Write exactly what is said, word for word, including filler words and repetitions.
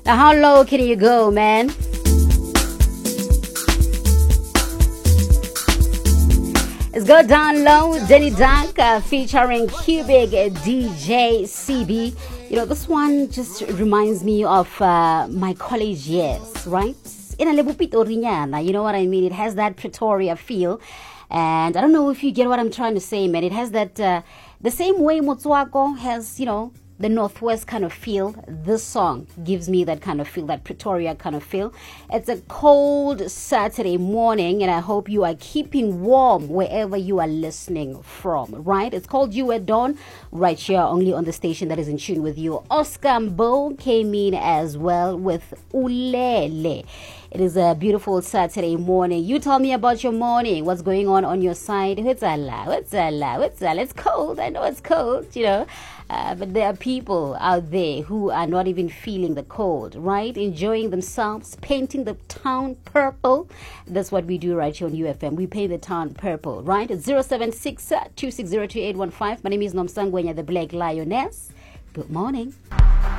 Now, how low can you go, man? Let's go down low. Denny Dunk uh, featuring Cubic uh, D J C B. You know, this one just reminds me of uh, my college years, right? In a lebupito rinyana, you know what I mean? It has that Pretoria feel. And I don't know if you get what I'm trying to say, man. It has that, uh, the same way Motswako has, you know, the Northwest kind of feel. This song gives me that kind of feel, that Pretoria kind of feel. It's a cold Saturday morning, and I hope you are keeping warm wherever you are listening from, right? It's called You at Dawn, right here only on the station that is in tune with you. Oscar Mbo came in as well with Ulele. It is a beautiful Saturday morning. You tell me about your morning. What's going on on your side? It's It's cold. I know it's cold, you know. Uh, but there are people out there who are not even feeling the cold, right? Enjoying themselves, painting the town purple. That's what we do right here on U F M. We paint the town purple, right? It's zero seven six, two six zero, two eight one five. My name is Nomsangwenya, the Black Lioness. Good morning.